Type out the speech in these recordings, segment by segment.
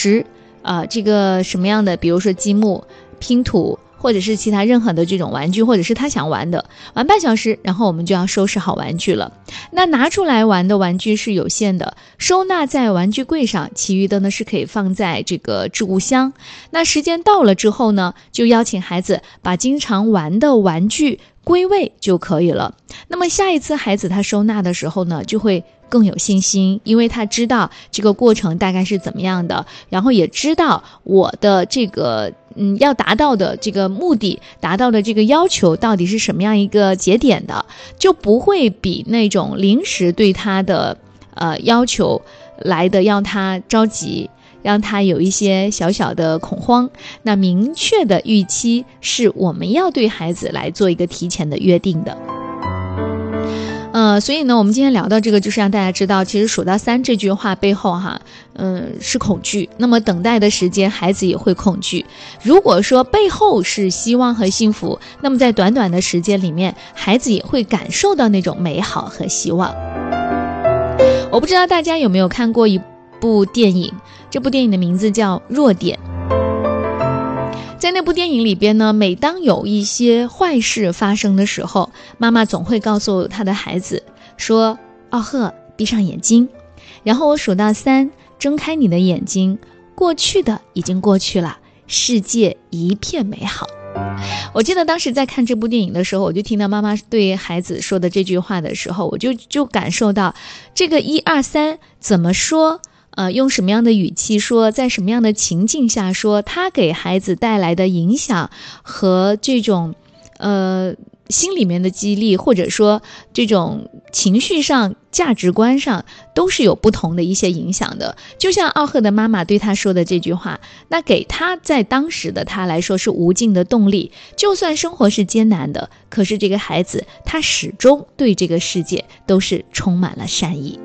时这个什么样的，比如说积木、拼图，或者是其他任何的这种玩具，或者是他想玩的，玩半小时，然后我们就要收拾好玩具了。那拿出来玩的玩具是有限的，收纳在玩具柜上，其余的呢是可以放在这个置物箱。那时间到了之后呢，就邀请孩子把经常玩的玩具归位就可以了。那么下一次孩子他收纳的时候呢，就会更有信心，因为他知道这个过程大概是怎么样的，然后也知道我的这个要达到的这个目的，达到的这个要求到底是什么样一个节点的，就不会比那种临时对他的要求来的让他着急，让他有一些小小的恐慌。那明确的预期是我们要对孩子来做一个提前的约定的。所以呢，我们今天聊到这个，就是让大家知道，其实数到3这句话背后是恐惧。那么等待的时间，孩子也会恐惧。如果说背后是希望和幸福，那么在短短的时间里面，孩子也会感受到那种美好和希望。我不知道大家有没有看过一部电影，这部电影的名字叫《弱点》。在那部电影里边呢，每当有一些坏事发生的时候，妈妈总会告诉她的孩子说，奥赫，闭上眼睛，然后我数到3，睁开你的眼睛，过去的已经过去了，世界一片美好。我记得当时在看这部电影的时候，我就听到妈妈对孩子说的这句话的时候，我就感受到这个1、2、3怎么说，用什么样的语气说，在什么样的情境下说，他给孩子带来的影响和这种心里面的激励，或者说这种情绪上、价值观上都是有不同的一些影响的。就像奥赫的妈妈对他说的这句话，那给他在当时的他来说是无尽的动力。就算生活是艰难的，可是这个孩子他始终对这个世界都是充满了善意。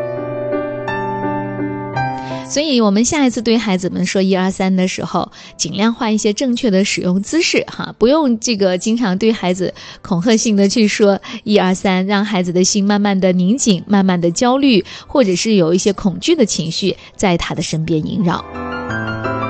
所以我们下一次对孩子们说1、2、3的时候，尽量换一些正确的使用姿势不用这个经常对孩子恐吓性的去说1、2、3，让孩子的心慢慢的拧紧，慢慢的焦虑，或者是有一些恐惧的情绪在他的身边萦绕。